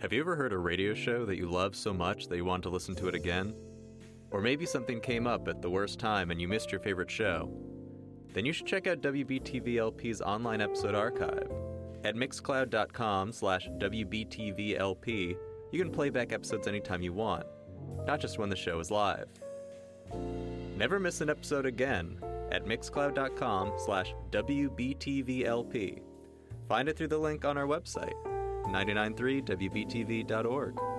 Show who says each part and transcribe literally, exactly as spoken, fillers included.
Speaker 1: Have you ever heard a radio show that you love so much that you want to listen to it again? Or maybe something came up at the worst time and you missed your favorite show? Then you should check out W B T V L P's online episode archive. At mixcloud.com slash WBTVLP, you can play back episodes anytime you want, not just when the show is live. Never miss an episode again at mixcloud.com slash WBTVLP. Find it through the link on our website, nine nine three W B T V dot org.